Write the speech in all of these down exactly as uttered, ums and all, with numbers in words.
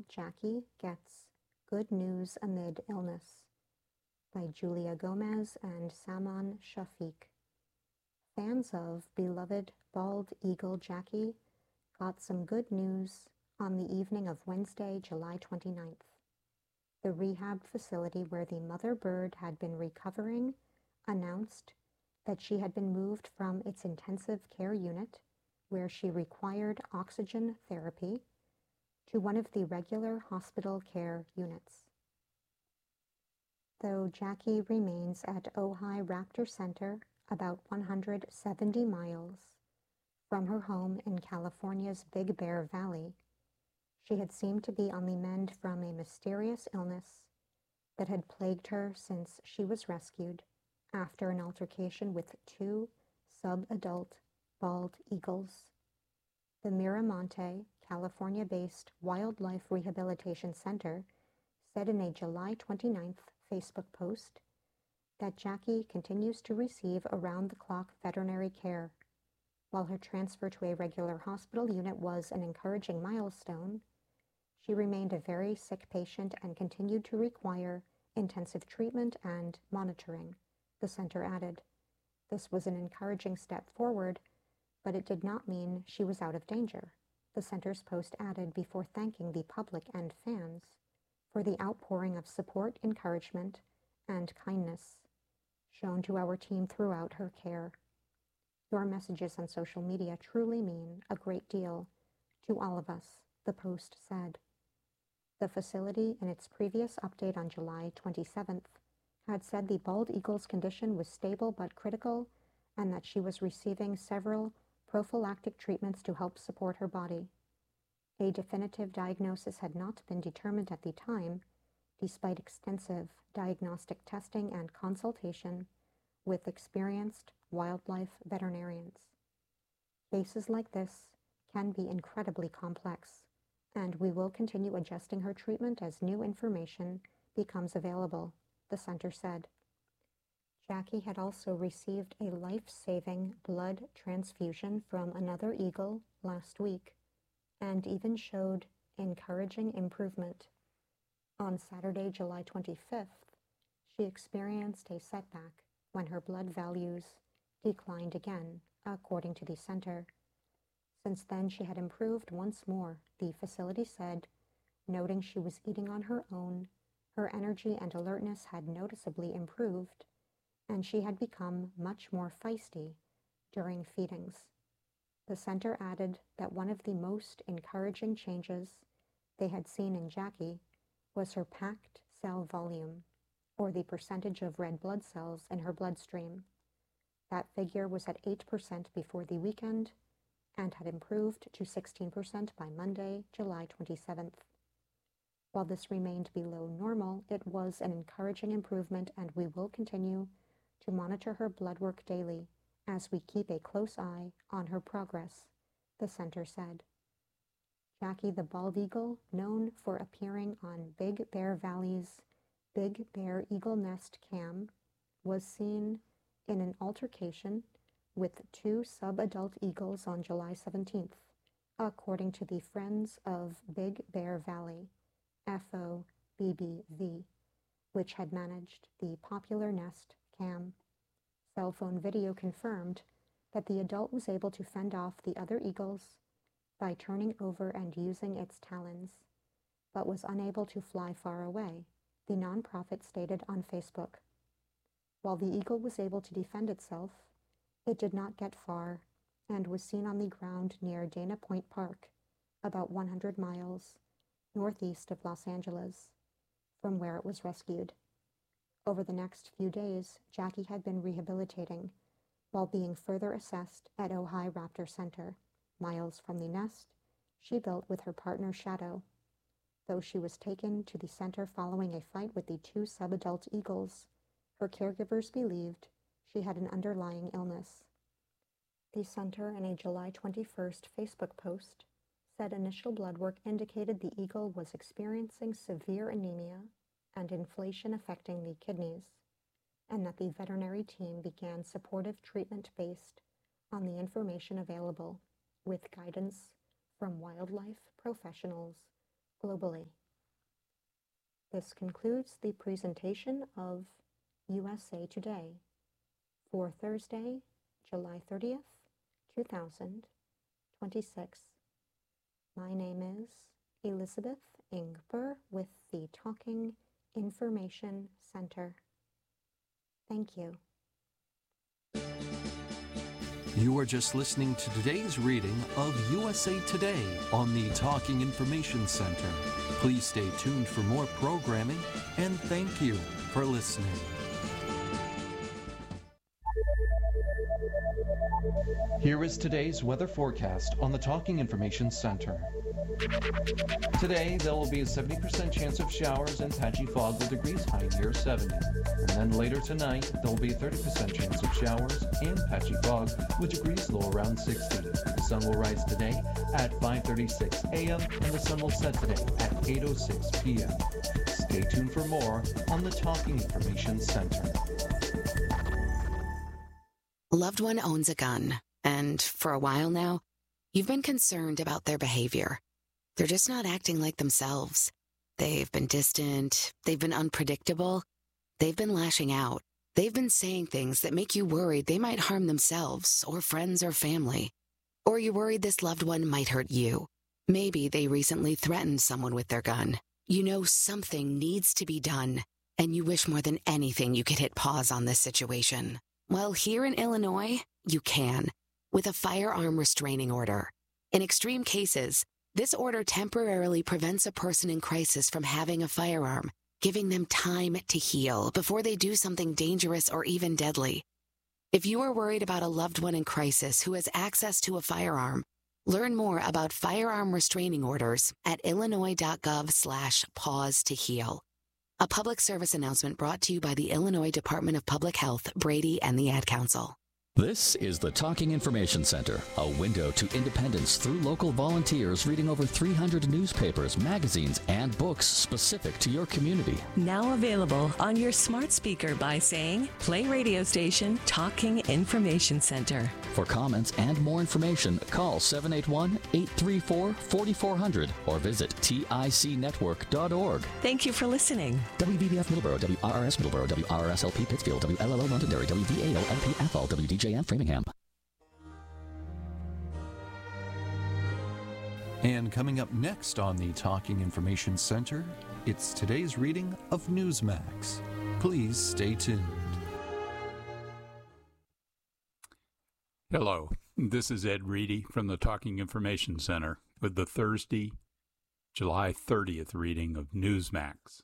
Jackie Gets Good News Amid Illness by Julia Gomez and Saman Shafiq. Fans of beloved bald eagle Jackie got some good news on the evening of Wednesday, July twenty-ninth. The rehab facility where the mother bird had been recovering announced that she had been moved from its intensive care unit, where she required oxygen therapy, to one of the regular hospital care units. Though Jackie remains at Ojai Raptor Center, about one hundred seventy miles from her home in California's Big Bear Valley, she had seemed to be on the mend from a mysterious illness that had plagued her since she was rescued after an altercation with two sub-adult bald eagles. The Miramonte, California-based Wildlife Rehabilitation Center said in a July twenty-ninth Facebook post that Jackie continues to receive around-the-clock veterinary care. While her transfer to a regular hospital unit was an encouraging milestone, she remained a very sick patient and continued to require intensive treatment and monitoring, the center added. This was an encouraging step forward, but it did not mean she was out of danger, the center's post added before thanking the public and fans for the outpouring of support, encouragement, and kindness shown to our team throughout her care. Your messages on social media truly mean a great deal to all of us, the post said. The facility, in its previous update on July twenty-seventh, had said the bald eagle's condition was stable but critical and that she was receiving several prophylactic treatments to help support her body. A definitive diagnosis had not been determined at the time, despite extensive diagnostic testing and consultation with experienced wildlife veterinarians. Cases like this can be incredibly complex, and we will continue adjusting her treatment as new information becomes available, the center said. Jackie had also received a life-saving blood transfusion from another eagle last week and even showed encouraging improvement. On Saturday, July twenty-fifth, she experienced a setback when her blood values declined again, according to the center. Since then, she had improved once more, the facility said, noting she was eating on her own, her energy and alertness had noticeably improved, and she had become much more feisty during feedings. The center added that one of the most encouraging changes they had seen in Jackie was her packed cell volume, or the percentage of red blood cells in her bloodstream. That figure was at eight percent before the weekend and had improved to sixteen percent by Monday, July twenty-seventh. While this remained below normal, it was an encouraging improvement, and we will continue to monitor her blood work daily as we keep a close eye on her progress, the center said. Jackie the bald eagle, known for appearing on Big Bear Valley's Big Bear Eagle Nest cam, was seen in an altercation with two sub-adult eagles on July seventeenth, according to the Friends of Big Bear Valley, F O B B V, which had managed the popular Nest cam. Cell phone video confirmed that the adult was able to fend off the other eagles by turning over and using its talons, but was unable to fly far away, the nonprofit stated on Facebook. While the eagle was able to defend itself, it did not get far and was seen on the ground near Dana Point Park, about one hundred miles northeast of Los Angeles, from where it was rescued. Over the next few days, Jackie had been rehabilitating while being further assessed at Ojai Raptor Center, miles from the nest she built with her partner Shadow. Though she was taken to the center following a fight with the two sub-adult eagles, her caregivers believed she had an underlying illness. The center, in a July twenty-first Facebook post, said initial blood work indicated the eagle was experiencing severe anemia and inflation affecting the kidneys, and that the veterinary team began supportive treatment based on the information available, with guidance from wildlife professionals globally. This concludes the presentation of U S A Today for Thursday, July thirtieth, two thousand twenty-six. My name is Elizabeth Ingber with the Talking Information Center. Thank you. You are just listening to today's reading of U S A Today on the Talking Information Center. Please stay tuned for more programming, and thank you for listening. Here is today's weather forecast on the Talking Information Center. Today, there will be a seventy percent chance of showers and patchy fog with degrees high near seventy. And then later tonight, there will be a thirty percent chance of showers and patchy fog with degrees low around sixty. The sun will rise today at five thirty-six a.m. and the sun will set today at eight oh six p.m. Stay tuned for more on the Talking Information Center. A loved one owns a gun, and for a while now, you've been concerned about their behavior. They're just not acting like themselves. They've been distant, they've been unpredictable, they've been lashing out. They've been saying things that make you worried they might harm themselves or friends or family. Or you're worried this loved one might hurt you. Maybe they recently threatened someone with their gun. You know something needs to be done, and you wish more than anything you could hit pause on this situation. Well, here in Illinois, you can, with a firearm restraining order. In extreme cases, this order temporarily prevents a person in crisis from having a firearm, giving them time to heal before they do something dangerous or even deadly. If you are worried about a loved one in crisis who has access to a firearm, learn more about firearm restraining orders at illinois.gov slash pause to heal. A public service announcement brought to you by the Illinois Department of Public Health, Brady, and the Ad Council. This is the Talking Information Center, a window to independence through local volunteers reading over three hundred newspapers, magazines, and books specific to your community. Now available on your smart speaker by saying, play radio station Talking Information Center. For comments and more information, call seven eight one, eight three four, four four zero zero or visit tic network dot org. Thank you for listening. W B B F Middleborough, W R R S Middleborough, W R R S L P Pittsfield, W L L O Londonderry, W V A O L P F L, W D J M Framingham. And coming up next on the Talking Information Center, it's today's reading of Newsmax. Please stay tuned. Hello, this is Ed Reedy from the Talking Information Center with the Thursday, July thirtieth reading of Newsmax.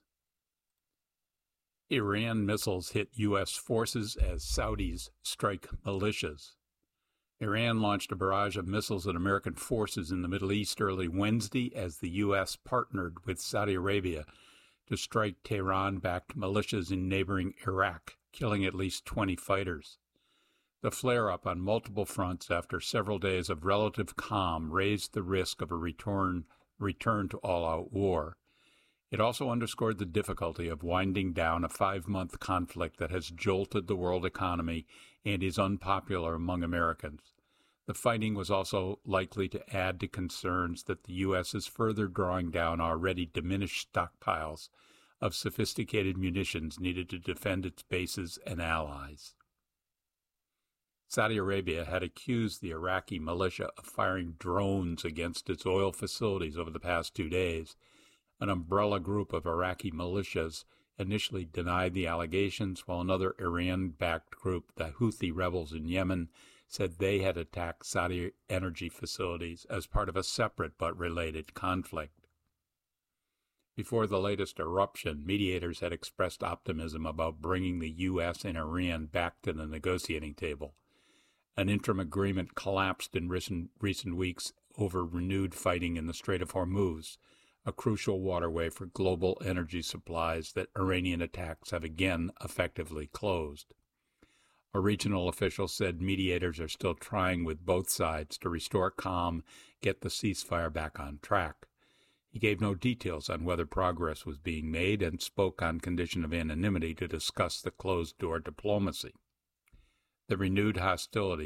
Iran missiles hit U S forces as Saudis strike militias. Iran launched a barrage of missiles at American forces in the Middle East early Wednesday as the U S partnered with Saudi Arabia to strike Tehran-backed militias in neighboring Iraq, killing at least twenty fighters. The flare-up on multiple fronts after several days of relative calm raised the risk of a return, return to all-out war. It also underscored the difficulty of winding down a five-month conflict that has jolted the world economy and is unpopular among Americans. The fighting was also likely to add to concerns that the U S is further drawing down already diminished stockpiles of sophisticated munitions needed to defend its bases and allies. Saudi Arabia had accused the Iraqi militia of firing drones against its oil facilities over the past two days. An umbrella group of Iraqi militias initially denied the allegations, while another Iran-backed group, the Houthi rebels in Yemen, said they had attacked Saudi energy facilities as part of a separate but related conflict. Before the latest eruption, mediators had expressed optimism about bringing the U S and Iran back to the negotiating table. An interim agreement collapsed in recent, recent weeks over renewed fighting in the Strait of Hormuz, a crucial waterway for global energy supplies that Iranian attacks have again effectively closed. A regional official said mediators are still trying with both sides to restore calm, get the ceasefire back on track. He gave no details on whether progress was being made and spoke on condition of anonymity to discuss the closed-door diplomacy. The renewed hostilities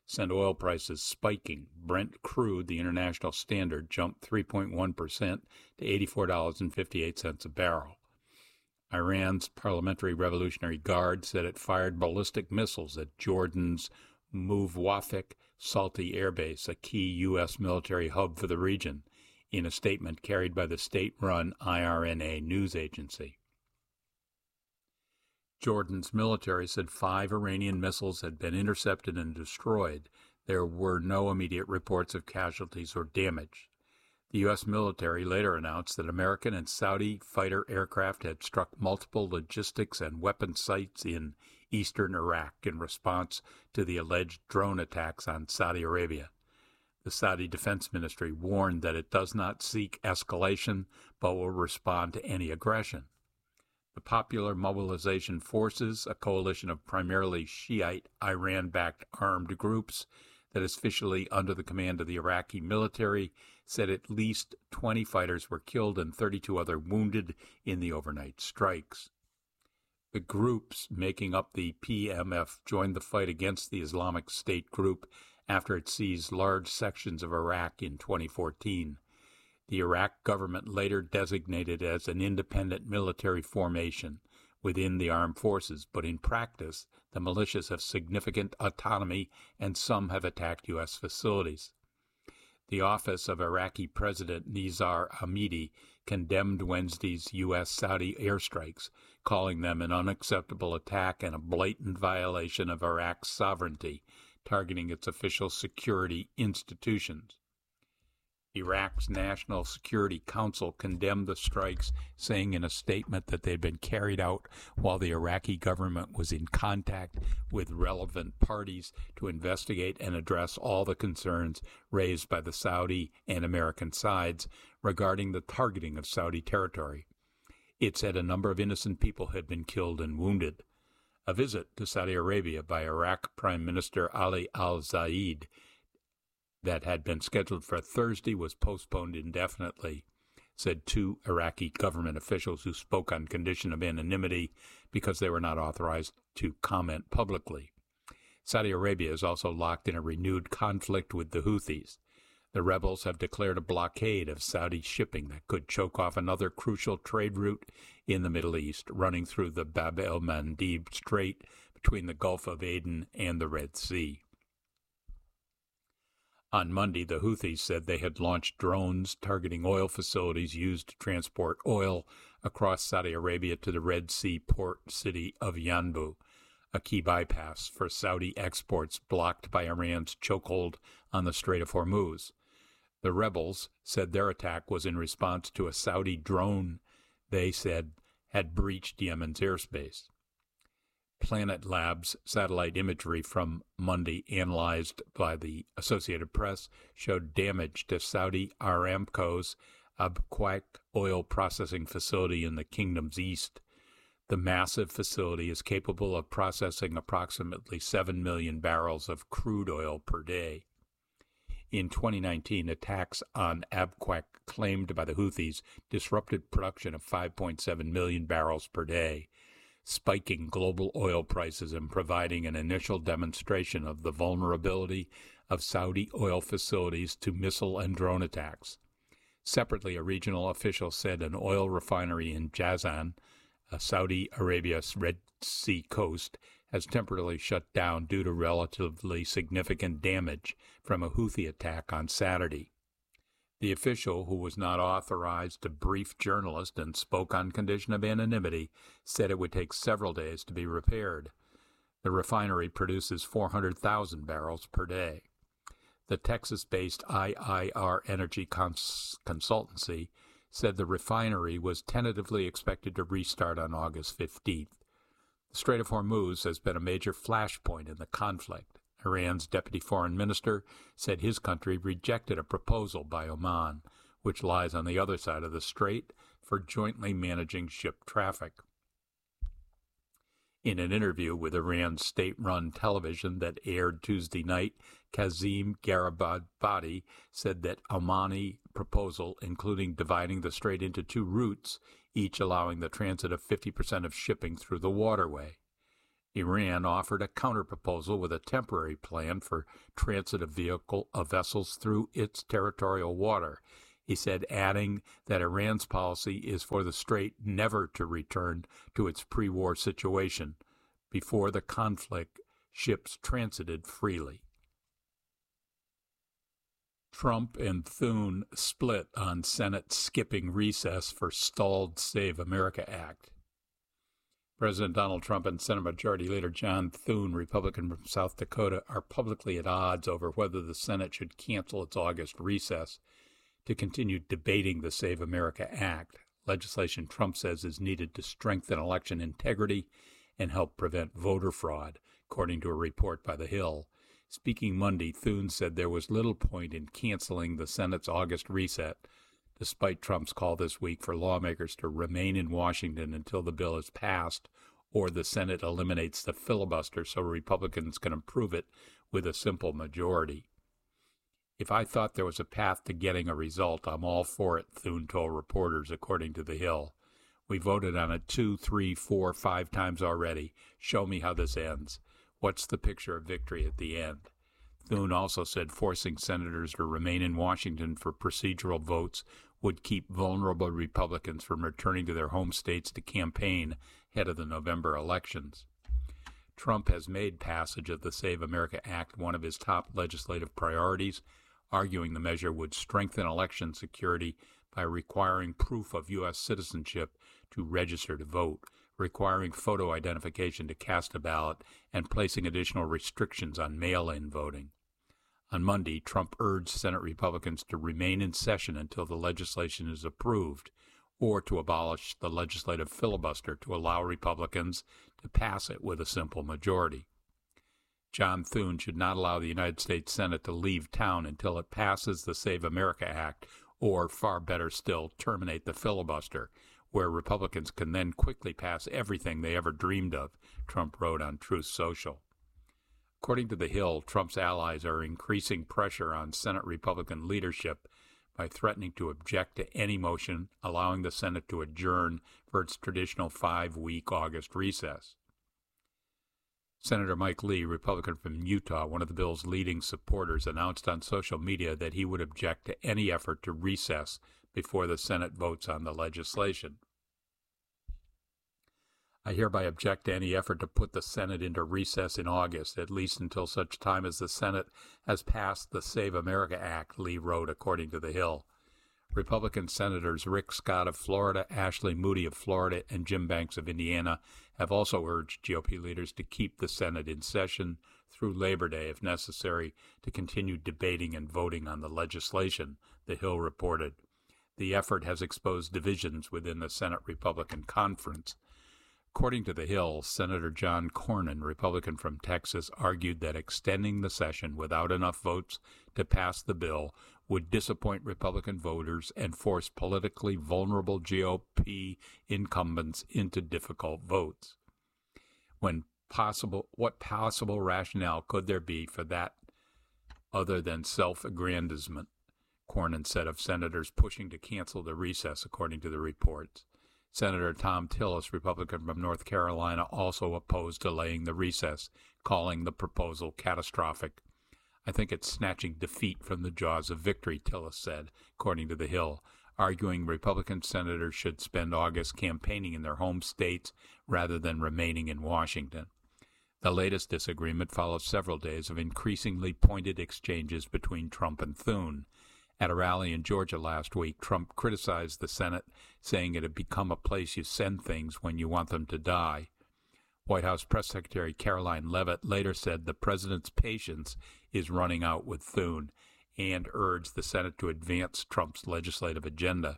sent oil prices spiking. Brent crude, the international standard, jumped three point one percent to eighty-four dollars and fifty-eight cents a barrel. Iran's Parliamentary Revolutionary Guard said it fired ballistic missiles at Jordan's Muwafaq Salti Air Base, a key U S military hub for the region, in a statement carried by the state-run I R N A news agency. Jordan's military said five Iranian missiles had been intercepted and destroyed. There were no immediate reports of casualties or damage. The U S military later announced that American and Saudi fighter aircraft had struck multiple logistics and weapon sites in eastern Iraq in response to the alleged drone attacks on Saudi Arabia. The Saudi Defense Ministry warned that it does not seek escalation but will respond to any aggression. The Popular Mobilization Forces, a coalition of primarily Shiite Iran-backed armed groups that is officially under the command of the Iraqi military, said at least twenty fighters were killed and thirty-two other wounded in the overnight strikes. The groups making up the P M F joined the fight against the Islamic State group after it seized large sections of Iraq in twenty fourteen. The Iraq government later designated it as an independent military formation within the armed forces, but in practice, the militias have significant autonomy and some have attacked U S facilities. The office of Iraqi President Nizar Hamidi condemned Wednesday's U S-Saudi airstrikes, calling them an unacceptable attack and a blatant violation of Iraq's sovereignty, targeting its official security institutions. Iraq's National Security Council condemned the strikes, saying in a statement that they had been carried out while the Iraqi government was in contact with relevant parties to investigate and address all the concerns raised by the Saudi and American sides regarding the targeting of Saudi territory. It said a number of innocent people had been killed and wounded. A visit to Saudi Arabia by Iraq Prime Minister Ali al-Zayed that had been scheduled for Thursday was postponed indefinitely, said two Iraqi government officials who spoke on condition of anonymity because they were not authorized to comment publicly. Saudi Arabia is also locked in a renewed conflict with the Houthis. The rebels have declared a blockade of Saudi shipping that could choke off another crucial trade route in the Middle East, running through the Bab el-Mandeb Strait between the Gulf of Aden and the Red Sea. On Monday, the Houthis said they had launched drones targeting oil facilities used to transport oil across Saudi Arabia to the Red Sea port city of Yanbu, a key bypass for Saudi exports blocked by Iran's chokehold on the Strait of Hormuz. The rebels said their attack was in response to a Saudi drone they said had breached Yemen's airspace. Planet Labs satellite imagery from Monday, analyzed by the Associated Press, showed damage to Saudi Aramco's Abqaiq oil processing facility in the kingdom's east. The massive facility is capable of processing approximately seven million barrels of crude oil per day. In twenty nineteen, attacks on Abqaiq claimed by the Houthis disrupted production of five point seven million barrels per day, spiking global oil prices and providing an initial demonstration of the vulnerability of Saudi oil facilities to missile and drone attacks. Separately, a regional official said an oil refinery in Jazan, Saudi Arabia's Red Sea coast, has temporarily shut down due to relatively significant damage from a Houthi attack on Saturday. The official, who was not authorized to brief journalists and spoke on condition of anonymity, said it would take several days to be repaired. The refinery produces four hundred thousand barrels per day. The Texas-based I I R Energy Cons- Consultancy said the refinery was tentatively expected to restart on August fifteenth. The Strait of Hormuz has been a major flashpoint in the conflict. Iran's deputy foreign minister said his country rejected a proposal by Oman, which lies on the other side of the strait, for jointly managing ship traffic. In an interview with Iran's state-run television that aired Tuesday night, Kazim Garibabadi said that Omani proposal, including dividing the strait into two routes, each allowing the transit of fifty percent of shipping through the waterway. Iran offered a counterproposal with a temporary plan for transit of vehicle of vessels through its territorial water. He said, adding that Iran's policy is for the strait never to return to its pre-war situation. Before the conflict, ships transited freely. Trump and Thune split on Senate skipping recess for stalled Save America Act. President Donald Trump and Senate Majority Leader John Thune, Republican from South Dakota, are publicly at odds over whether the Senate should cancel its August recess to continue debating the Save America Act, legislation Trump says is needed to strengthen election integrity and help prevent voter fraud, according to a report by The Hill. Speaking Monday, Thune said there was little point in canceling the Senate's August recess, despite Trump's call this week for lawmakers to remain in Washington until the bill is passed or the Senate eliminates the filibuster so Republicans can approve it with a simple majority. If I thought there was a path to getting a result, I'm all for it, Thune told reporters, according to The Hill. We voted on it two, three, four, five times already. Show me how this ends. What's the picture of victory at the end? Thune also said forcing senators to remain in Washington for procedural votes would keep vulnerable Republicans from returning to their home states to campaign ahead of the November elections. Trump has made passage of the Save America Act one of his top legislative priorities, arguing the measure would strengthen election security by requiring proof of U S citizenship to register to vote, requiring photo identification to cast a ballot, and placing additional restrictions on mail-in voting. On Monday, Trump urged Senate Republicans to remain in session until the legislation is approved, or to abolish the legislative filibuster to allow Republicans to pass it with a simple majority. John Thune should not allow the United States Senate to leave town until it passes the Save America Act, or, far better still, terminate the filibuster, where Republicans can then quickly pass everything they ever dreamed of, Trump wrote on Truth Social. According to The Hill, Trump's allies are increasing pressure on Senate Republican leadership by threatening to object to any motion allowing the Senate to adjourn for its traditional five-week August recess. Senator Mike Lee, Republican from Utah, one of the bill's leading supporters, announced on social media that he would object to any effort to recess before the Senate votes on the legislation. I hereby object to any effort to put the Senate into recess in August, at least until such time as the Senate has passed the Save America Act, Lee wrote, according to The Hill. Republican Senators Rick Scott of Florida, Ashley Moody of Florida, and Jim Banks of Indiana have also urged G O P leaders to keep the Senate in session through Labor Day, if necessary, to continue debating and voting on the legislation, The Hill reported. The effort has exposed divisions within the Senate Republican Conference. According to The Hill, Senator John Cornyn, Republican from Texas, argued that extending the session without enough votes to pass the bill would disappoint Republican voters and force politically vulnerable G O P incumbents into difficult votes. When possible, what possible rationale could there be for that other than self-aggrandizement? Cornyn said of senators pushing to cancel the recess, according to the reports. Senator Tom Tillis, Republican from North Carolina, also opposed delaying the recess, calling the proposal catastrophic. I think it's snatching defeat from the jaws of victory, Tillis said, according to The Hill, arguing Republican senators should spend August campaigning in their home states rather than remaining in Washington. The latest disagreement follows several days of increasingly pointed exchanges between Trump and Thune. At a rally in Georgia last week, Trump criticized the Senate, saying it had become a place you send things when you want them to die. White House Press Secretary Caroline Leavitt later said the president's patience is running out with Thune and urged the Senate to advance Trump's legislative agenda.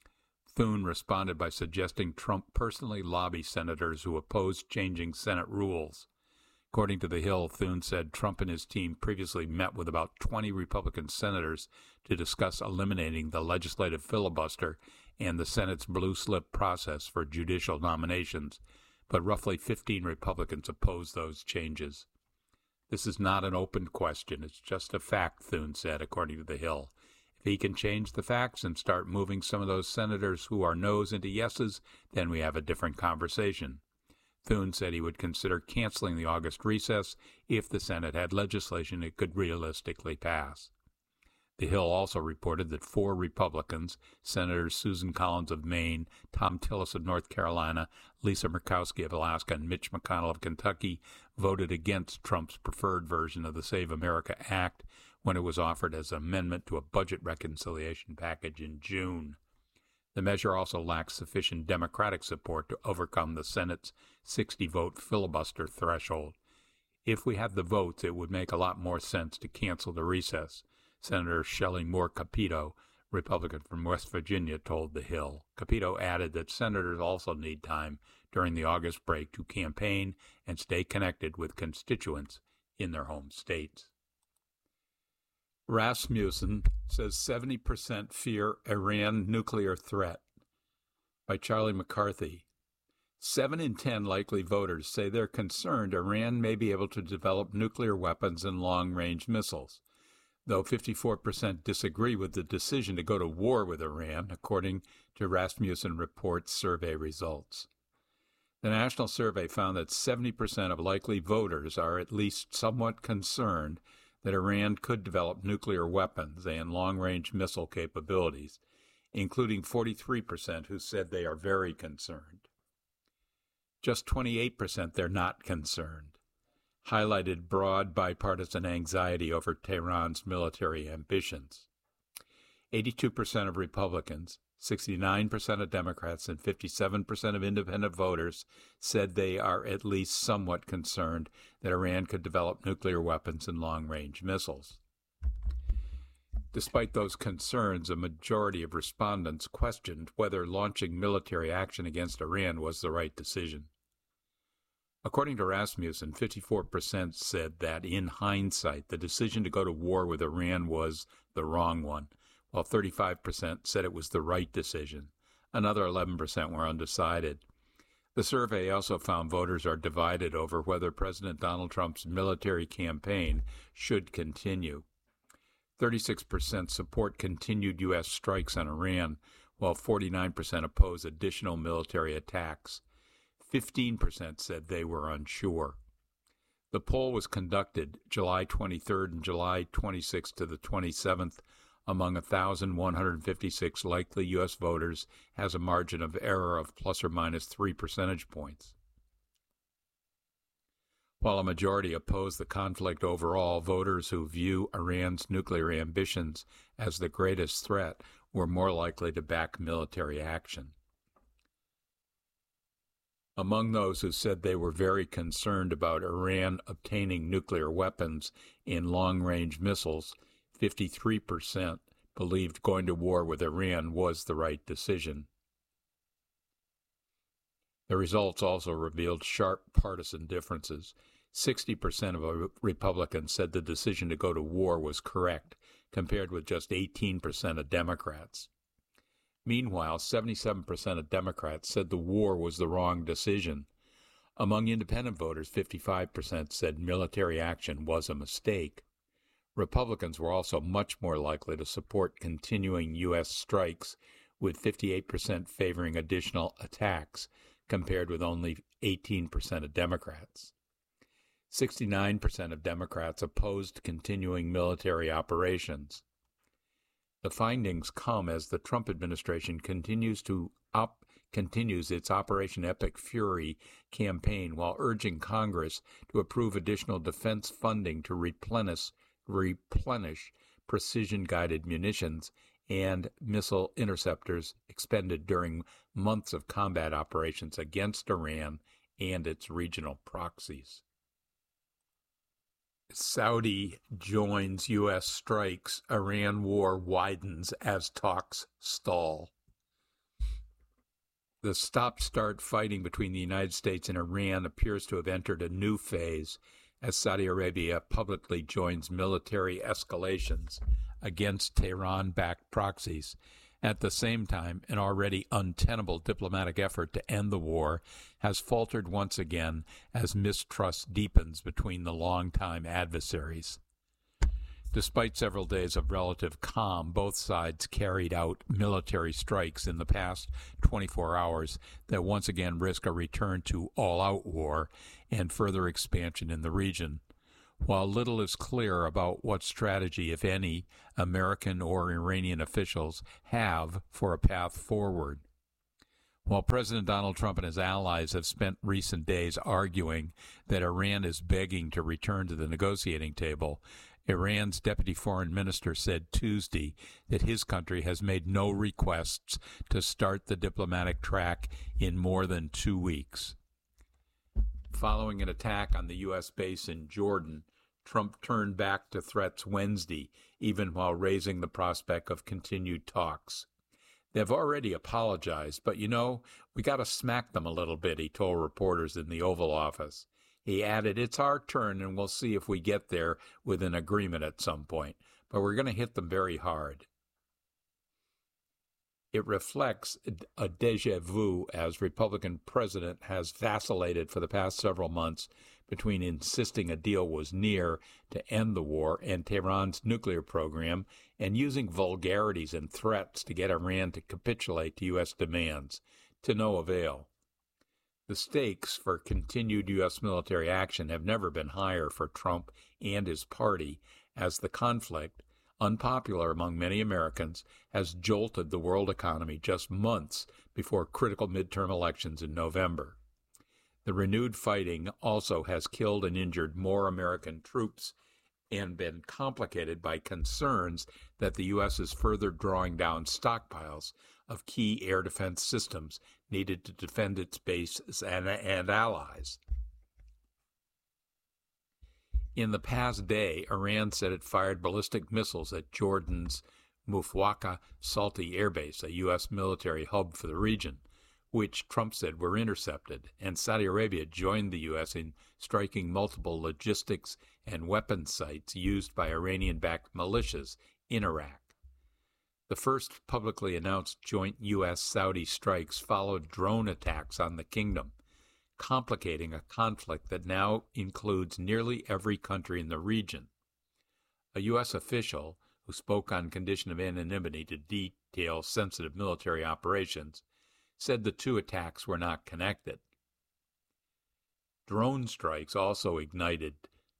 Thune responded by suggesting Trump personally lobby senators who opposed changing Senate rules. According to The Hill, Thune said Trump and his team previously met with about twenty Republican senators to discuss eliminating the legislative filibuster and the Senate's blue slip process for judicial nominations, but roughly fifteen Republicans opposed those changes. This is not an open question. It's just a fact, Thune said, according to The Hill. If he can change the facts and start moving some of those senators who are no's into yeses, then we have a different conversation. Thune said he would consider canceling the August recess if the Senate had legislation it could realistically pass. The Hill also reported that four Republicans, Senators Susan Collins of Maine, Tom Tillis of North Carolina, Lisa Murkowski of Alaska, and Mitch McConnell of Kentucky, voted against Trump's preferred version of the Save America Act when it was offered as an amendment to a budget reconciliation package in June. The measure also lacks sufficient Democratic support to overcome the Senate's sixty-vote filibuster threshold. If we had the votes, it would make a lot more sense to cancel the recess, Senator Shelley Moore Capito, Republican from West Virginia, told The Hill. Capito added that senators also need time during the August break to campaign and stay connected with constituents in their home states. Rasmussen says seventy percent fear Iran nuclear threat, by Charlie McCarthy. Seven in ten likely voters say they're concerned Iran may be able to develop nuclear weapons and long-range missiles, though fifty-four percent disagree with the decision to go to war with Iran, according to Rasmussen Report's survey results. The national survey found that seventy percent of likely voters are at least somewhat concerned that Iran could develop nuclear weapons and long-range missile capabilities, including forty-three percent who said they are very concerned. Just twenty-eight percent they're not concerned, highlighted broad bipartisan anxiety over Tehran's military ambitions. eighty-two percent of Republicans, sixty-nine percent of Democrats, and fifty-seven percent of independent voters said they are at least somewhat concerned that Iran could develop nuclear weapons and long-range missiles. Despite those concerns, a majority of respondents questioned whether launching military action against Iran was the right decision. According to Rasmussen, fifty-four percent said that, in hindsight, the decision to go to war with Iran was the wrong one, while thirty-five percent said it was the right decision. Another eleven percent were undecided. The survey also found voters are divided over whether President Donald Trump's military campaign should continue. thirty-six percent support continued U S strikes on Iran, while forty-nine percent oppose additional military attacks. fifteen percent said they were unsure. The poll was conducted July twenty-third and July twenty-sixth to the twenty-seventh among one thousand one hundred fifty-six likely U S voters, has a margin of error of plus or minus three percentage points. While a majority oppose the conflict overall, voters who view Iran's nuclear ambitions as the greatest threat were more likely to back military action. Among those who said they were very concerned about Iran obtaining nuclear weapons and long-range missiles, fifty-three percent believed going to war with Iran was the right decision. The results also revealed sharp partisan differences. sixty percent of Republicans said the decision to go to war was correct, compared with just eighteen percent of Democrats. Meanwhile, seventy-seven percent of Democrats said the war was the wrong decision. Among independent voters, fifty-five percent said military action was a mistake. Republicans were also much more likely to support continuing U S strikes, with fifty-eight percent favoring additional attacks, compared with only eighteen percent of Democrats. sixty-nine percent of Democrats opposed continuing military operations. The findings come as the Trump administration continues to op- continues its Operation Epic Fury campaign while urging Congress to approve additional defense funding to replenish, replenish precision-guided munitions and missile interceptors expended during months of combat operations against Iran and its regional proxies. Saudi joins U S strikes. Iran war widens as talks stall. The stop-start fighting between the United States and Iran appears to have entered a new phase as Saudi Arabia publicly joins military escalations against Tehran-backed proxies. At the same time, an already untenable diplomatic effort to end the war has faltered once again as mistrust deepens between the longtime adversaries. Despite several days of relative calm, both sides carried out military strikes in the past twenty-four hours that once again risk a return to all-out war and further expansion in the region. While little is clear about what strategy, if any, American or Iranian officials have for a path forward. While President Donald Trump and his allies have spent recent days arguing that Iran is begging to return to the negotiating table, Iran's deputy foreign minister said Tuesday that his country has made no requests to start the diplomatic track in more than two weeks. Following an attack on the U S base in Jordan, Trump turned back to threats Wednesday, even while raising the prospect of continued talks. They've already apologized, but you know, we got to smack them a little bit, he told reporters in the Oval Office. He added, it's our turn, and we'll see if we get there with an agreement at some point, but we're going to hit them very hard. It reflects a déjà vu as Republican president has vacillated for the past several months between insisting a deal was near to end the war and Tehran's nuclear program and using vulgarities and threats to get Iran to capitulate to U S demands, to no avail. The stakes for continued U S military action have never been higher for Trump and his party, as the conflict, unpopular among many Americans, has jolted the world economy just months before critical midterm elections in November. The renewed fighting also has killed and injured more American troops and been complicated by concerns that the U S is further drawing down stockpiles of key air defense systems needed to defend its bases and, and allies. In the past day, Iran said it fired ballistic missiles at Jordan's Mufwaka Salti Air Base, a U S military hub for the region, which Trump said were intercepted, and Saudi Arabia joined the U S in striking multiple logistics and weapons sites used by Iranian-backed militias in Iraq. The first publicly announced joint U S Saudi strikes followed drone attacks on the kingdom, complicating a conflict that now includes nearly every country in the region. A U S official, who spoke on condition of anonymity to detail sensitive military operations, said the two attacks were not connected. Drone strikes also ignited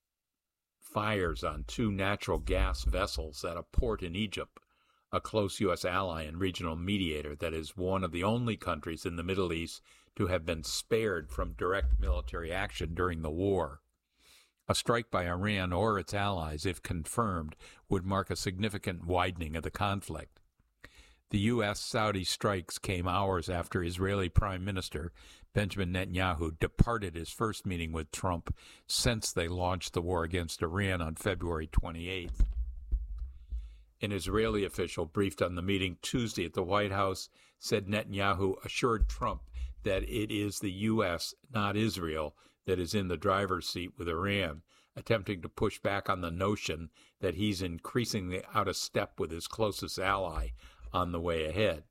fires on two natural gas vessels at a port in Egypt, a close U S ally and regional mediator that is one of the only countries in the Middle East to have been spared from direct military action during the war. A strike by Iran or its allies, if confirmed, would mark a significant widening of the conflict. The U S Saudi strikes came hours after Israeli Prime Minister Benjamin Netanyahu departed his first meeting with Trump since they launched the war against Iran on February twenty-eighth. An Israeli official briefed on the meeting Tuesday at the White House said Netanyahu assured Trump that it is the U S, not Israel, that is in the driver's seat with Iran, attempting to push back on the notion that he's increasingly out of step with his closest ally on the way ahead.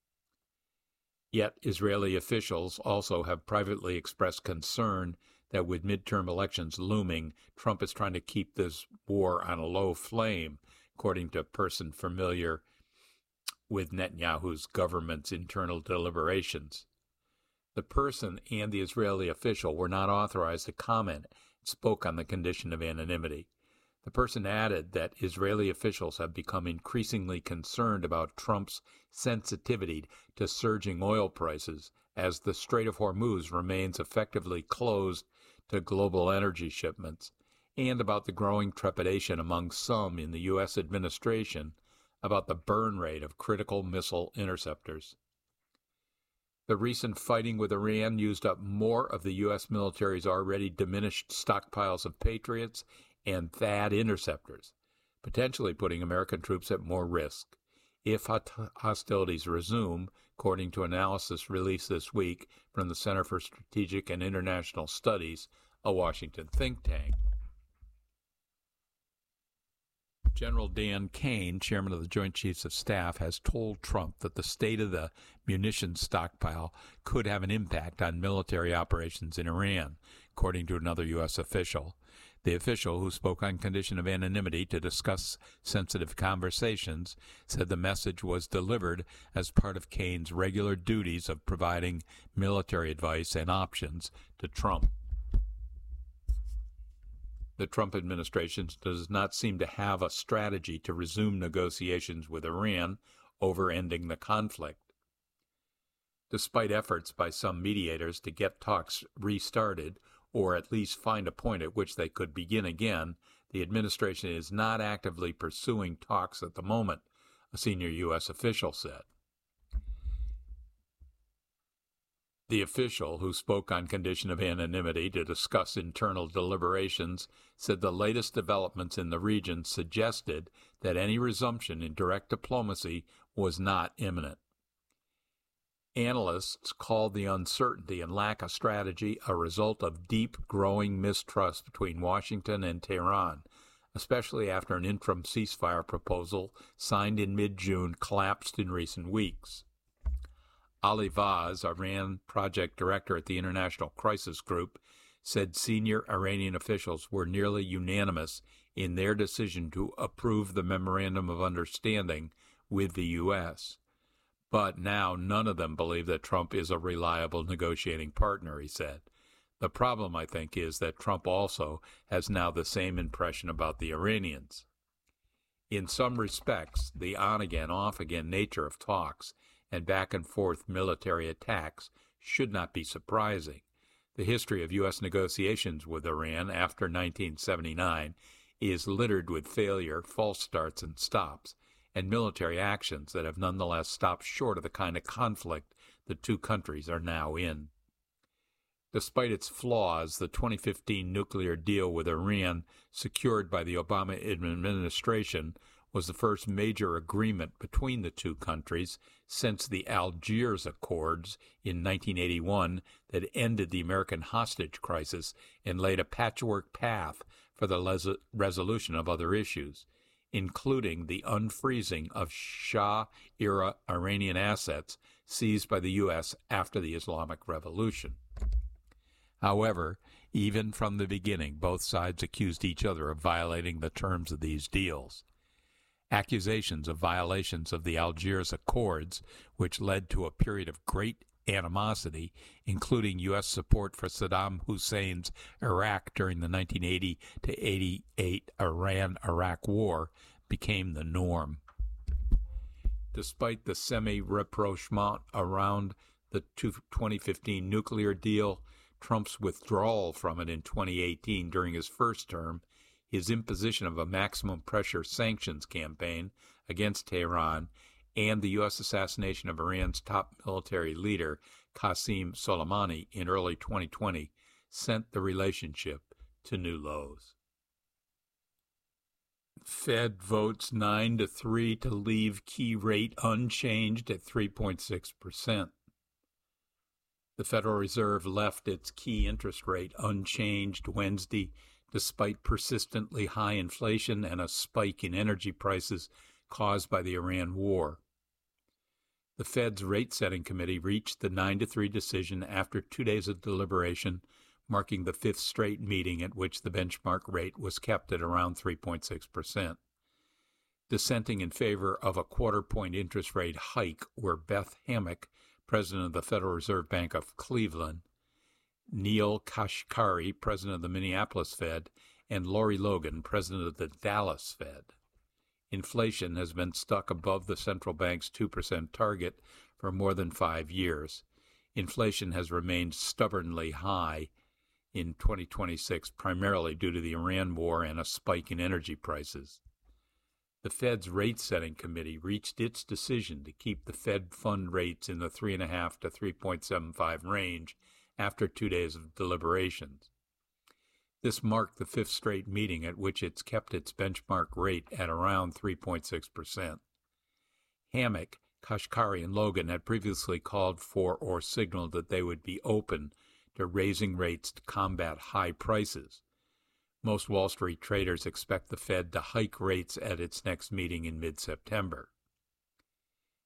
Yet Israeli officials also have privately expressed concern that with midterm elections looming, Trump is trying to keep this war on a low flame, according to a person familiar with Netanyahu's government's internal deliberations. The person and the Israeli official were not authorized to comment and spoke on the condition of anonymity. The person added that Israeli officials have become increasingly concerned about Trump's sensitivity to surging oil prices as the Strait of Hormuz remains effectively closed to global energy shipments, and about the growing trepidation among some in the U S administration about the burn rate of critical missile interceptors. The recent fighting with Iran used up more of the U S military's already diminished stockpiles of Patriots and T H A A D interceptors, potentially putting American troops at more risk. If hostilities resume, according to analysis released this week from the Center for Strategic and International Studies, a Washington think tank. General Dan Kane, chairman of the Joint Chiefs of Staff, has told Trump that the state of the munitions stockpile could have an impact on military operations in Iran, according to another U S official. The official, who spoke on condition of anonymity to discuss sensitive conversations, said the message was delivered as part of Kane's regular duties of providing military advice and options to Trump. The Trump administration does not seem to have a strategy to resume negotiations with Iran over ending the conflict. Despite efforts by some mediators to get talks restarted, or at least find a point at which they could begin again, the administration is not actively pursuing talks at the moment, a senior U S official said. The official, who spoke on condition of anonymity to discuss internal deliberations, said the latest developments in the region suggested that any resumption in direct diplomacy was not imminent. Analysts called the uncertainty and lack of strategy a result of deep growing mistrust between Washington and Tehran, especially after an interim ceasefire proposal signed in mid-June collapsed in recent weeks. Ali Vaz, Iran project director at the International Crisis Group, said senior Iranian officials were nearly unanimous in their decision to approve the Memorandum of Understanding with the U S But now none of them believe that Trump is a reliable negotiating partner, he said. The problem, I think, is that Trump also has now the same impression about the Iranians. In some respects, the on-again, off-again nature of talks and back-and-forth military attacks should not be surprising. The history of U S negotiations with Iran after nineteen seventy-nine is littered with failure, false starts and stops, and military actions that have nonetheless stopped short of the kind of conflict the two countries are now in. Despite its flaws, the twenty fifteen nuclear deal with Iran, secured by the Obama administration, was the first major agreement between the two countries since the Algiers Accords in nineteen eighty-one that ended the American hostage crisis and laid a patchwork path for the les- resolution of other issues, including the unfreezing of Shah-era Iranian assets seized by the U S after the Islamic Revolution. However, even from the beginning, both sides accused each other of violating the terms of these deals. Accusations of violations of the Algiers Accords, which led to a period of great animosity, including U S support for Saddam Hussein's Iraq during the nineteen eighty to eighty-eight Iran-Iraq War, became the norm. Despite the semi-rapprochement around the twenty fifteen nuclear deal, Trump's withdrawal from it in twenty eighteen during his first term, his imposition of a maximum pressure sanctions campaign against Tehran, and the U S assassination of Iran's top military leader, Qasem Soleimani, in early twenty twenty, sent the relationship to new lows. Fed votes nine to three to leave key rate unchanged at three point six percent. The Federal Reserve left its key interest rate unchanged Wednesday, despite persistently high inflation and a spike in energy prices caused by the Iran war. The Fed's rate-setting committee reached the nine to three decision after two days of deliberation, marking the fifth straight meeting at which the benchmark rate was kept at around three point six percent. Dissenting in favor of a quarter-point interest rate hike were Beth Hammack, president of the Federal Reserve Bank of Cleveland, Neil Kashkari, president of the Minneapolis Fed, and Lori Logan, president of the Dallas Fed. Inflation has been stuck above the central bank's two percent target for more than five years. Inflation has remained stubbornly high in twenty twenty-six, primarily due to the Iran war and a spike in energy prices. The Fed's rate-setting committee reached its decision to keep the Fed fund rates in the three point five to three point seven five range after two days of deliberations. This marked the fifth straight meeting at which it's kept its benchmark rate at around three point six percent. Hammack, Kashkari, and Logan had previously called for or signaled that they would be open to raising rates to combat high prices. Most Wall Street traders expect the Fed to hike rates at its next meeting in mid-September.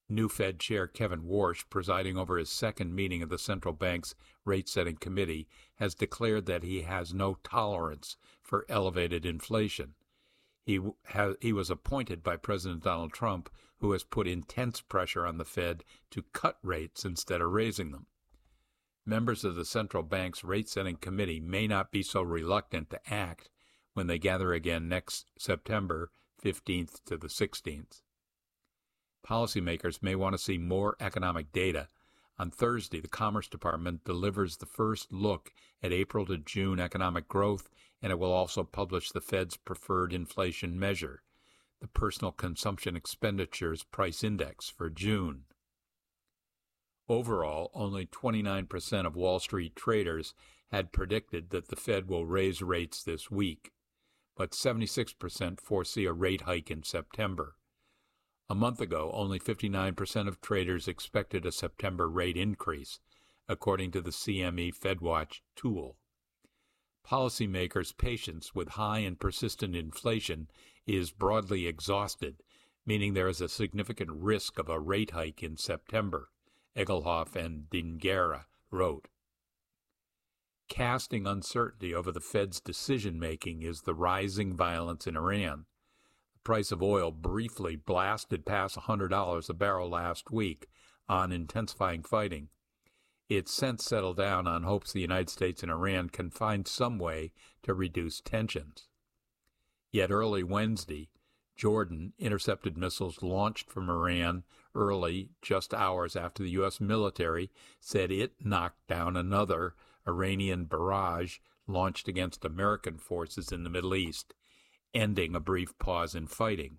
New Fed Chair Kevin Warsh, presiding over his second meeting of the central bank's rate-setting committee, has declared that he has no tolerance for elevated inflation. He, ha- he was appointed by President Donald Trump, who has put intense pressure on the Fed to cut rates instead of raising them. Members of the central bank's rate-setting committee may not be so reluctant to act when they gather again next September fifteenth to the sixteenth. Policymakers may want to see more economic data. On Thursday, the Commerce Department delivers the first look at April to June economic growth, and it will also publish the Fed's preferred inflation measure, the Personal Consumption Expenditures Price Index, for June. Overall, only twenty-nine percent of Wall Street traders had predicted that the Fed will raise rates this week, but seventy-six percent foresee a rate hike in September. A month ago, only fifty-nine percent of traders expected a September rate increase, according to the C M E FedWatch tool. Policymakers' patience with high and persistent inflation is broadly exhausted, meaning there is a significant risk of a rate hike in September, Egelhoff and Dingera wrote. Casting uncertainty over the Fed's decision-making is the rising violence in Iran. The price of oil briefly blasted past one hundred dollars a barrel last week on intensifying fighting. It's since settled down on hopes the United States and Iran can find some way to reduce tensions. Yet early Wednesday, Jordan intercepted missiles launched from Iran early, just hours after the U S military said it knocked down another Iranian barrage launched against American forces in the Middle East, ending a brief pause in fighting.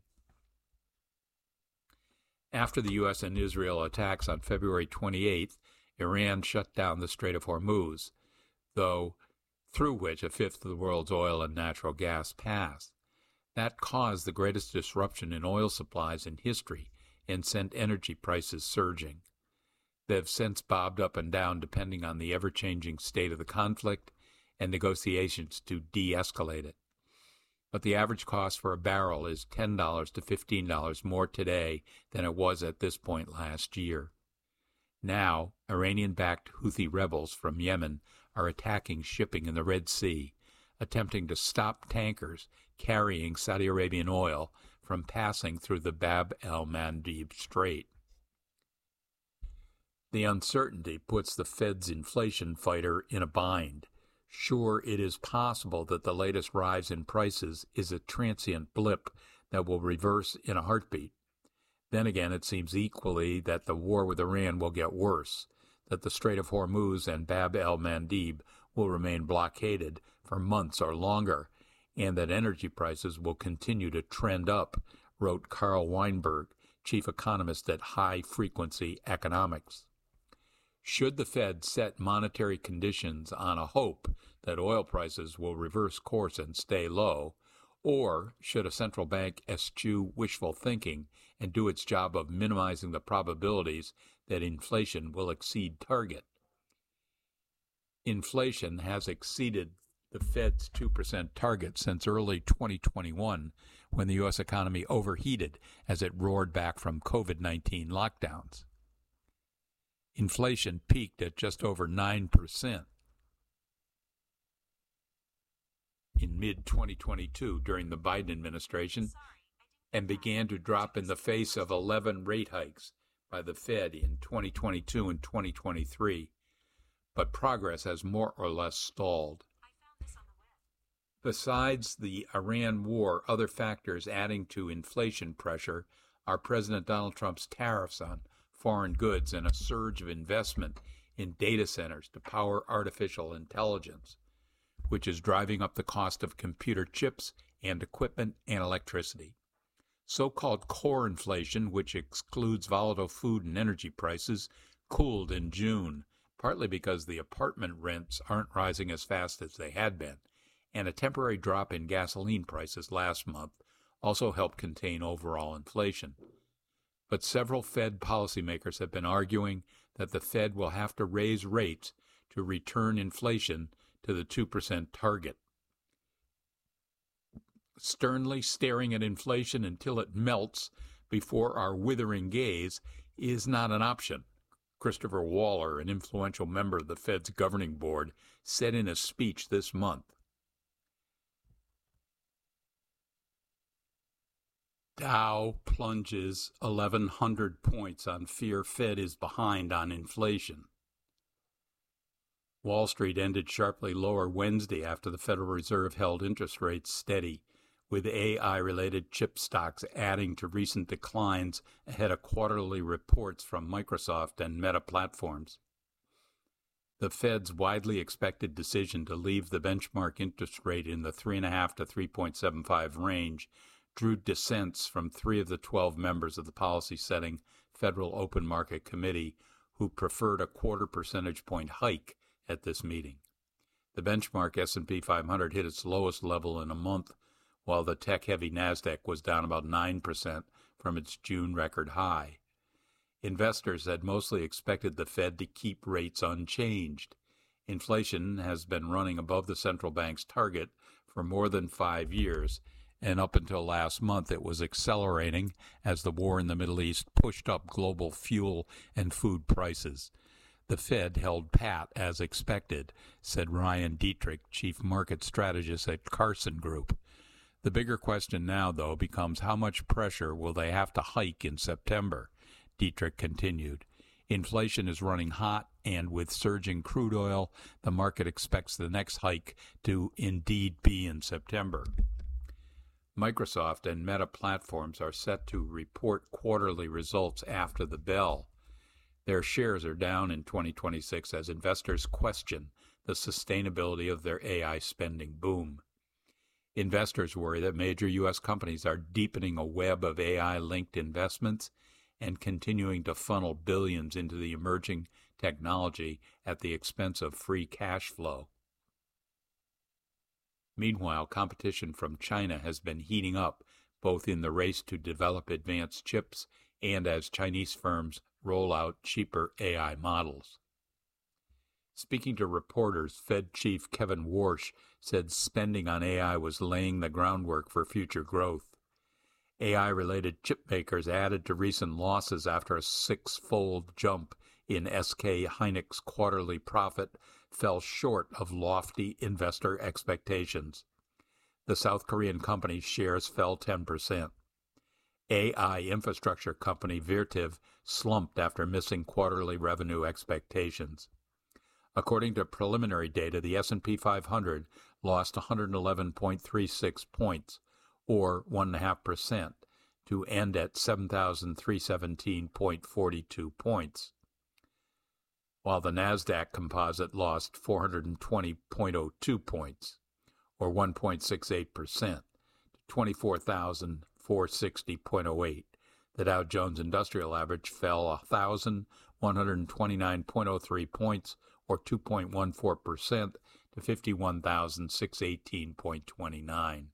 After the U S and Israel attacks on February twenty-eighth, Iran shut down the Strait of Hormuz, though through which a fifth of the world's oil and natural gas pass. That caused the greatest disruption in oil supplies in history and sent energy prices surging. They have since bobbed up and down depending on the ever-changing state of the conflict and negotiations to de-escalate it. But the average cost for a barrel is ten dollars to fifteen dollars more today than it was at this point last year. Now, Iranian-backed Houthi rebels from Yemen are attacking shipping in the Red Sea, attempting to stop tankers carrying Saudi Arabian oil from passing through the Bab el-Mandeb Strait. The uncertainty puts the Fed's inflation fighter in a bind. Sure, it is possible that the latest rise in prices is a transient blip that will reverse in a heartbeat. Then again, it seems equally that the war with Iran will get worse, that the Strait of Hormuz and Bab el-Mandeb will remain blockaded for months or longer, and that energy prices will continue to trend up, wrote Carl Weinberg, chief economist at High Frequency Economics. Should the Fed set monetary conditions on a hope that oil prices will reverse course and stay low, or should a central bank eschew wishful thinking and do its job of minimizing the probabilities that inflation will exceed target? Inflation has exceeded the Fed's two percent target since early twenty twenty-one, when the U S economy overheated as it roared back from COVID nineteen lockdowns. Inflation peaked at just over nine percent in mid twenty twenty-two during the Biden administration and began to drop in the face of eleven rate hikes by the Fed in twenty twenty-two and twenty twenty-three, but progress has more or less stalled. Besides the Iran war, other factors adding to inflation pressure are President Donald Trump's tariffs on foreign goods and a surge of investment in data centers to power artificial intelligence, which is driving up the cost of computer chips and equipment and electricity. So-called core inflation, which excludes volatile food and energy prices, cooled in June, partly because the apartment rents aren't rising as fast as they had been, and a temporary drop in gasoline prices last month also helped contain overall inflation. But several Fed policymakers have been arguing that the Fed will have to raise rates to return inflation to the two percent target. Sternly staring at inflation until it melts before our withering gaze, is not an option. Christopher Waller, an influential member of the Fed's governing board, said in a speech this month. Dow plunges eleven hundred points on fear Fed is behind on inflation. Wall Street ended sharply lower Wednesday after the Federal Reserve held interest rates steady, with A I-related chip stocks adding to recent declines ahead of quarterly reports from Microsoft and Meta Platforms. The Fed's widely expected decision to leave the benchmark interest rate in the three point five to three point seven five range drew dissents from three of the twelve members of the policy-setting Federal Open Market Committee, who preferred a quarter percentage point hike at this meeting. The benchmark S and P five hundred hit its lowest level in a month, while the tech-heavy NASDAQ was down about nine percent from its June record high. Investors had mostly expected the Fed to keep rates unchanged. Inflation has been running above the central bank's target for more than five years, and up until last month it was accelerating as the war in the Middle East pushed up global fuel and food prices. The Fed held pat as expected, said Ryan Dietrich, chief market strategist at Carson Group. The bigger question now, though, becomes how much pressure will they have to hike in September? Dietrich continued. Inflation is running hot, and with surging crude oil, the market expects the next hike to indeed be in September. Microsoft and Meta Platforms are set to report quarterly results after the bell. Their shares are down in twenty twenty-six as investors question the sustainability of their A I spending boom. Investors worry that major U S companies are deepening a web of A I-linked investments and continuing to funnel billions into the emerging technology at the expense of free cash flow. Meanwhile, competition from China has been heating up, both in the race to develop advanced chips and as Chinese firms roll out cheaper A I models. Speaking to reporters, Fed Chief Kevin Warsh said spending on A I was laying the groundwork for future growth. A I-related chip makers added to recent losses after a six-fold jump in S K Hynix quarterly profit fell short of lofty investor expectations. The South Korean company's shares fell ten percent. A I infrastructure company Vertiv slumped after missing quarterly revenue expectations. According to preliminary data, the S and P five hundred lost one hundred eleven point three six points, or one point five percent, to end at seven thousand three hundred seventeen point four two points, while the NASDAQ composite lost four hundred twenty point zero two points, or one point six eight percent, to twenty-four thousand four hundred sixty point zero eight. The Dow Jones Industrial Average fell one thousand one hundred twenty-nine point zero three points, or two point one four percent, to fifty-one thousand six hundred eighteen point two nine.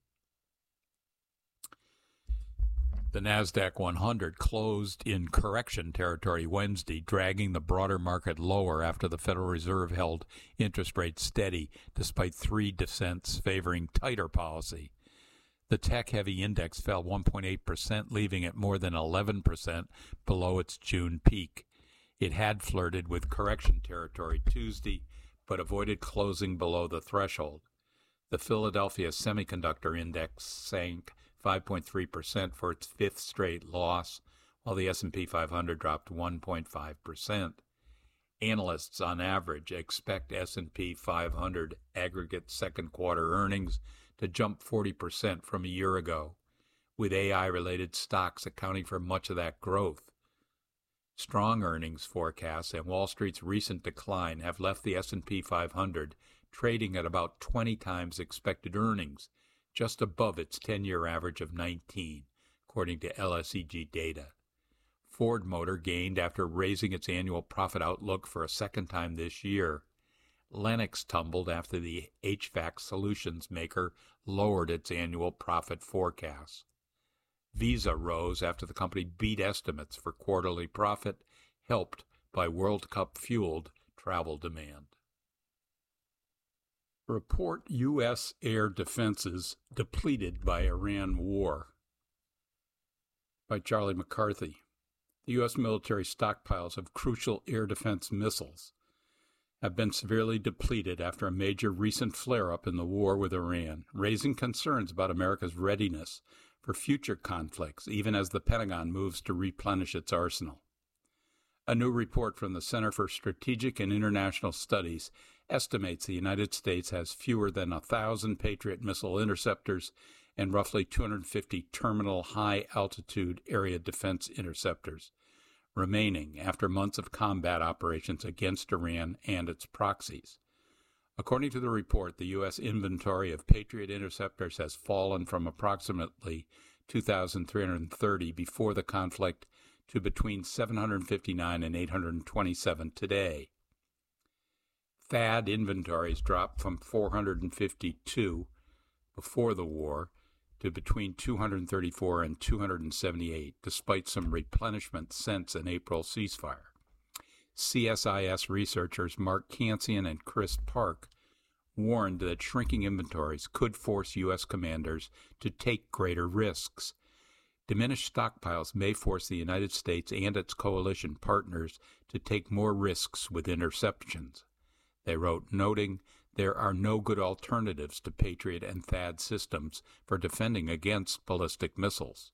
The NASDAQ one hundred closed in correction territory Wednesday, dragging the broader market lower after the Federal Reserve held interest rates steady despite three dissents favoring tighter policy. The tech-heavy index fell one point eight percent, leaving it more than eleven percent below its June peak. It had flirted with correction territory Tuesday, but avoided closing below the threshold. The Philadelphia Semiconductor Index sank five point three percent for its fifth straight loss, while the S and P five hundred dropped one point five percent. Analysts on average expect S and P five hundred aggregate second quarter earnings to jump forty percent from a year ago, with A I-related stocks accounting for much of that growth. Strong earnings forecasts and Wall Street's recent decline have left the S and P five hundred trading at about twenty times expected earnings, just above its ten-year average of nineteen, according to L S E G data. Ford Motor gained after raising its annual profit outlook for a second time this year. Lennox tumbled after the H V A C solutions maker lowered its annual profit forecast. Visa rose after the company beat estimates for quarterly profit, helped by World Cup-fueled travel demand. Report U S air defenses depleted by Iran war, by Charlie McCarthy. The U S military stockpiles of crucial air defense missiles have been severely depleted after a major recent flare-up in the war with Iran, raising concerns about America's readiness for future conflicts, even as the Pentagon moves to replenish its arsenal. A new report from the Center for Strategic and International Studies estimates the United States has fewer than one thousand Patriot missile interceptors and roughly two hundred fifty terminal high-altitude area defense interceptors remaining after months of combat operations against Iran and its proxies. According to the report, the U S inventory of Patriot interceptors has fallen from approximately two thousand three hundred thirty before the conflict to between seven hundred fifty-nine and eight hundred twenty-seven today. THAAD inventories dropped from four hundred fifty-two before the war to between two hundred thirty-four and two hundred seventy-eight, despite some replenishment since an April ceasefire. C S I S researchers Mark Cancian and Chris Park warned that shrinking inventories could force U S commanders to take greater risks. Diminished stockpiles may force the United States and its coalition partners to take more risks with interceptions, they wrote, noting there are no good alternatives to Patriot and THAAD systems for defending against ballistic missiles.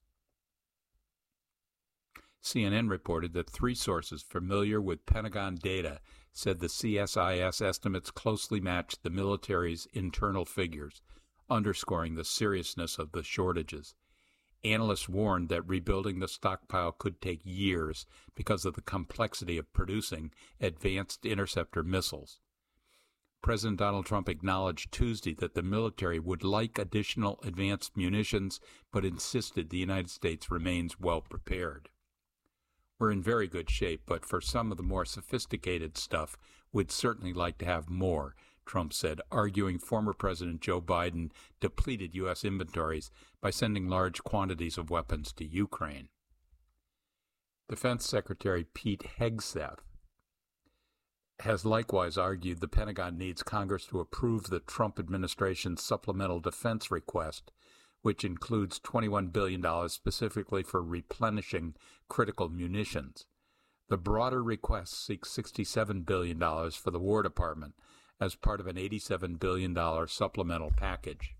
C N N reported that three sources familiar with Pentagon data said the C S I S estimates closely matched the military's internal figures, underscoring the seriousness of the shortages. Analysts warned that rebuilding the stockpile could take years because of the complexity of producing advanced interceptor missiles. President Donald Trump acknowledged Tuesday that the military would like additional advanced munitions, but insisted the United States remains well prepared. We're in very good shape, but for some of the more sophisticated stuff, we'd certainly like to have more, Trump said, arguing former President Joe Biden depleted U S inventories by sending large quantities of weapons to Ukraine. Defense Secretary Pete Hegseth has likewise argued the Pentagon needs Congress to approve the Trump administration's supplemental defense request, which includes twenty-one billion dollars specifically for replenishing critical munitions. The broader request seeks sixty-seven billion dollars for the War Department as part of an eighty-seven billion dollars supplemental package.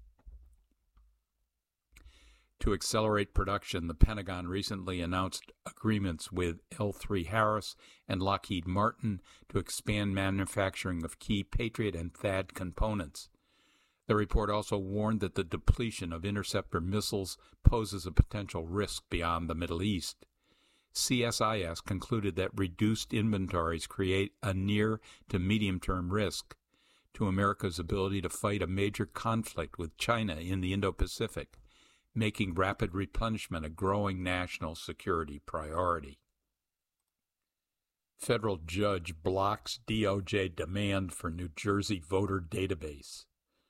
To accelerate production, the Pentagon recently announced agreements with L three Harris and Lockheed Martin to expand manufacturing of key Patriot and THAAD components. The report also warned that the depletion of interceptor missiles poses a potential risk beyond the Middle East. C S I S concluded that reduced inventories create a near to medium-term risk to America's ability to fight a major conflict with China in the Indo-Pacific, making rapid replenishment a growing national security priority. Federal judge blocks D O J demand for New Jersey voter database.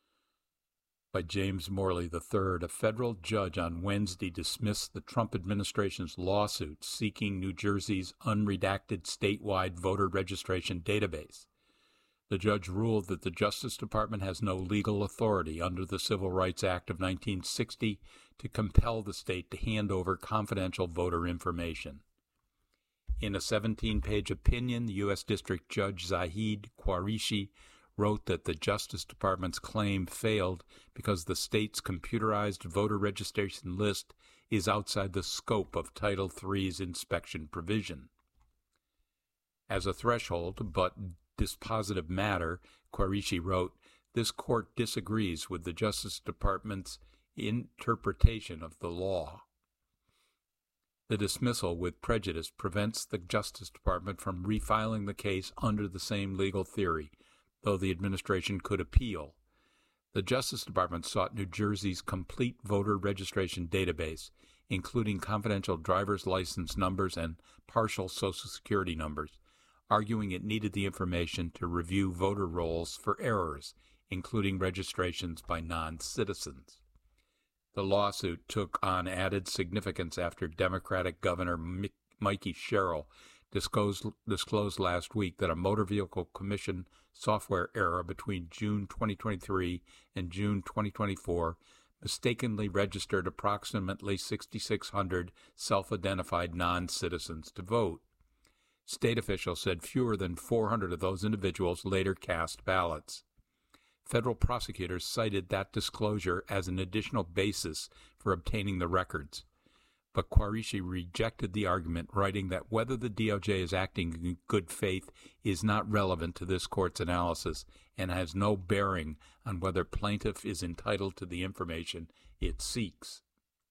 By James Morley the third, a federal judge on Wednesday dismissed the Trump administration's lawsuit seeking New Jersey's unredacted statewide voter registration database. The judge ruled that the Justice Department has no legal authority under the Civil Rights Act of nineteen sixty to compel the state to hand over confidential voter information. In a seventeen-page opinion, the U S District Judge Zahid Qureshi wrote that the Justice Department's claim failed because the state's computerized voter registration list is outside the scope of Title three's inspection provision. As a threshold, but dispositive matter, Qureshi wrote, this court disagrees with the Justice Department's interpretation of the law. The dismissal with prejudice prevents the Justice Department from refiling the case under the same legal theory, though the administration could appeal. The Justice Department sought New Jersey's complete voter registration database, including confidential driver's license numbers and partial Social Security numbers, arguing it needed the information to review voter rolls for errors, including registrations by non-citizens. The lawsuit took on added significance after Democratic Governor Mick, Mikey Sherrill disclosed, disclosed last week that a Motor Vehicle Commission software error between June twenty twenty-three and June twenty twenty-four mistakenly registered approximately six thousand six hundred self-identified non-citizens to vote. State officials said fewer than four hundred of those individuals later cast ballots. Federal prosecutors cited that disclosure as an additional basis for obtaining the records. But Qureshi rejected the argument, writing that whether the D O J is acting in good faith is not relevant to this court's analysis and has no bearing on whether plaintiff is entitled to the information it seeks.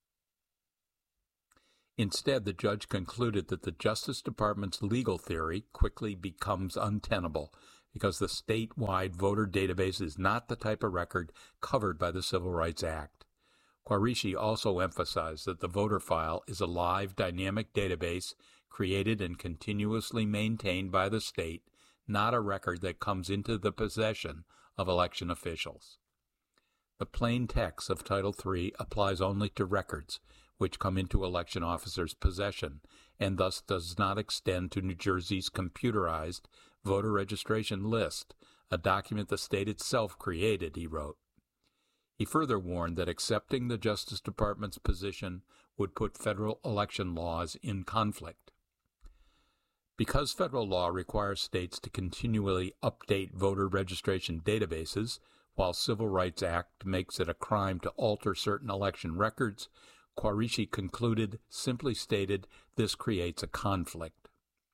Instead, the judge concluded that the Justice Department's legal theory quickly becomes untenable because the statewide voter database is not the type of record covered by the Civil Rights Act. Qureshi also emphasized that the voter file is a live, dynamic database created and continuously maintained by the state, not a record that comes into the possession of election officials. The plain text of Title three applies only to records which come into election officers' possession, and thus does not extend to New Jersey's computerized voter registration list, a document the state itself created, he wrote. He further warned that accepting the Justice Department's position would put federal election laws in conflict. Because federal law requires states to continually update voter registration databases, while Civil Rights Act makes it a crime to alter certain election records, Qureshi concluded, simply stated, this creates a conflict.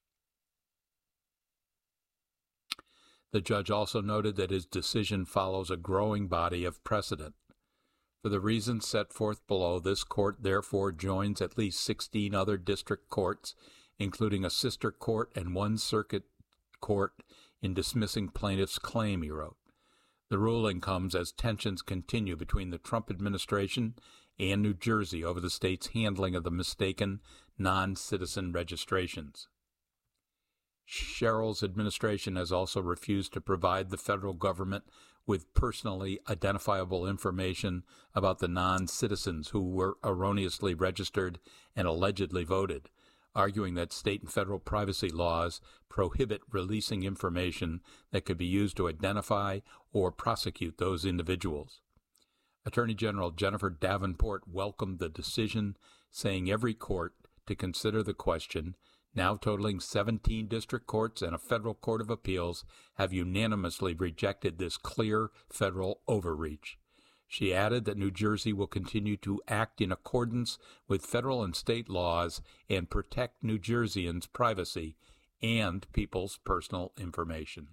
The judge also noted that his decision follows a growing body of precedent. For the reasons set forth below, this court therefore joins at least sixteen other district courts, including a sister court and one circuit court, in dismissing plaintiff's claim, he wrote. The ruling comes as tensions continue between the Trump administration and New Jersey over the state's handling of the mistaken non-citizen registrations. Sherrill's administration has also refused to provide the federal government with personally identifiable information about the non-citizens who were erroneously registered and allegedly voted, arguing that state and federal privacy laws prohibit releasing information that could be used to identify or prosecute those individuals. Attorney General Jennifer Davenport welcomed the decision, saying every court to consider the question, now totaling seventeen district courts and a federal court of appeals, have unanimously rejected this clear federal overreach. She added that New Jersey will continue to act in accordance with federal and state laws and protect New Jerseyans' privacy and people's personal information.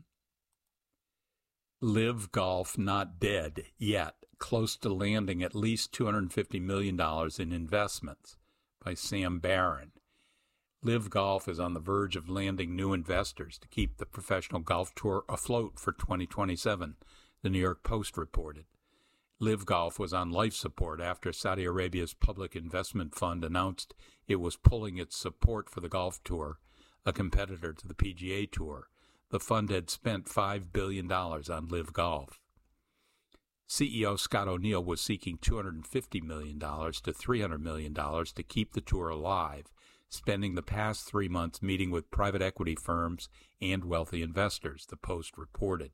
Live Golf not dead yet, close to landing at least two hundred fifty million dollars in investments, by Sam Barron. Live Golf is on the verge of landing new investors to keep the professional golf tour afloat for twenty twenty-seven, the New York Post reported. Live Golf was on life support after Saudi Arabia's public investment fund announced it was pulling its support for the golf tour, a competitor to the P G A Tour. The fund had spent five billion dollars on Live Golf. C E O Scott O'Neill was seeking two hundred fifty million dollars to three hundred million dollars to keep the tour alive, spending the past three months meeting with private equity firms and wealthy investors, the Post reported.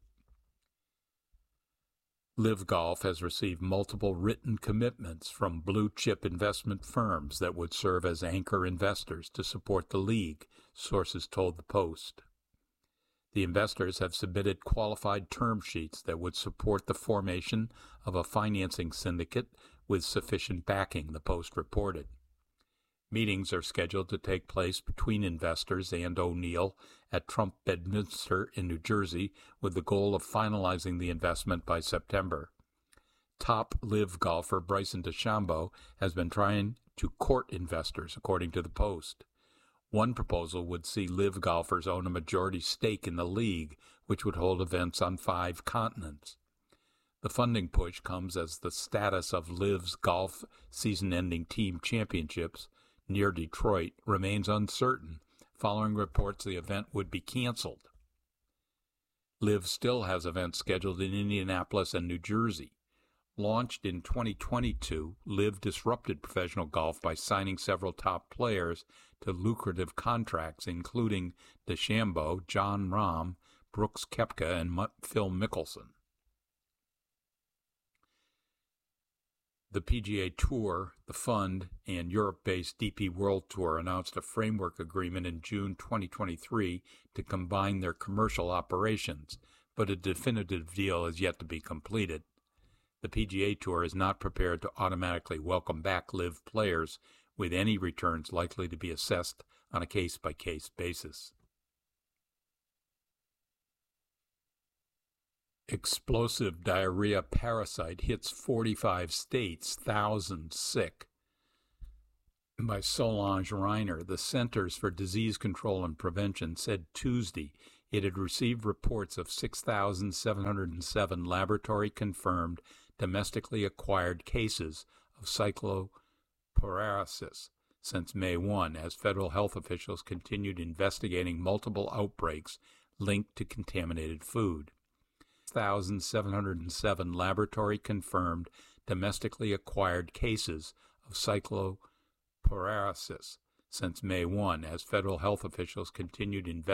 Live Golf has received multiple written commitments from blue-chip investment firms that would serve as anchor investors to support the league, sources told the Post. The investors have submitted qualified term sheets that would support the formation of a financing syndicate with sufficient backing, the Post reported. Meetings are scheduled to take place between investors and O'Neill at Trump Bedminster in New Jersey with the goal of finalizing the investment by September. Top Live golfer Bryson DeChambeau has been trying to court investors, according to the Post. One proposal would see Live golfers own a majority stake in the league, which would hold events on five continents. The funding push comes as the status of Live's golf season-ending team championships near Detroit remains uncertain, following reports the event would be canceled. Live still has events scheduled in Indianapolis and New Jersey. Launched in twenty twenty-two, Live disrupted professional golf by signing several top players to lucrative contracts, including DeChambeau, Jon Rahm, Brooks Koepka, and Phil Mickelson. The P G A Tour, the fund, and Europe-based D P World Tour announced a framework agreement in June twenty twenty-three to combine their commercial operations, but a definitive deal is yet to be completed. The P G A Tour is not prepared to automatically welcome back LIV players, with any returns likely to be assessed on a case-by-case basis. Explosive diarrhea parasite hits forty-five states, thousands sick. By Solange Reiner, the Centers for Disease Control and Prevention said Tuesday it had received reports of six thousand seven hundred seven laboratory-confirmed domestically acquired cases of cycloparasis since May first, as federal health officials continued investigating multiple outbreaks linked to contaminated food. six thousand seven hundred seven laboratory-confirmed domestically acquired cases of cycloparasis since May first, as federal health officials continued investigating